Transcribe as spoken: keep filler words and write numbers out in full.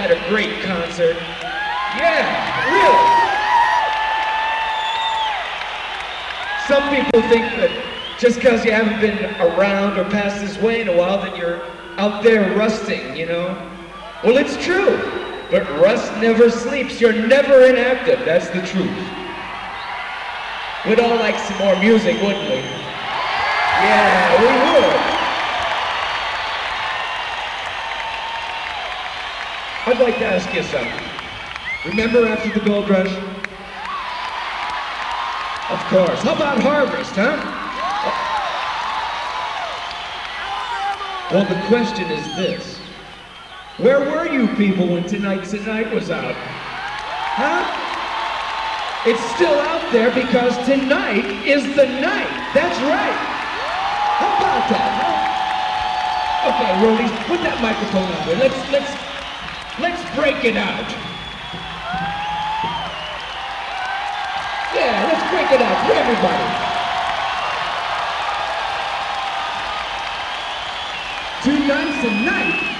had a great concert. Yeah, really. Some people think that just because you haven't been around or passed this way in a while that you're out there rusting, you know? Well, it's true, but rust never sleeps. You're never inactive, that's the truth. We'd all like some more music, wouldn't we? Yeah, we would. I'd like to ask you something. Remember after the gold rush? Of course. How about harvest, huh? Well, the question is this. Where were you people when Tonight Tonight was out? Huh? It's still out there because tonight is the night. That's right. How about that, huh? Okay, Rollies, put that microphone on there. Let's, let's, let's break it out. Yeah, let's break it out for everybody. Two nights a night.